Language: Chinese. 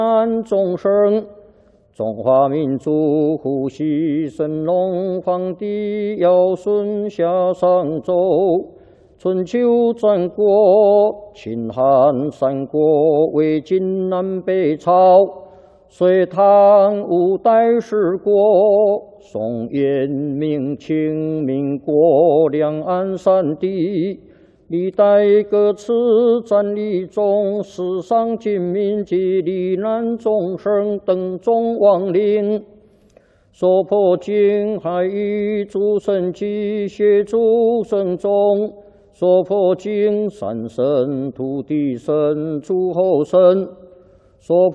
难众生，中华民族呼吸神龙皇帝尧舜夏商周，春秋战国，秦汉三国，魏晋南北朝，隋唐五代十国，宋元明清民国，两岸三地。 历代各次战役中，世上尽民及罹难众生等众亡灵，所破经海域诸神及协助神众，所破经山神、土地神、诸候神，所。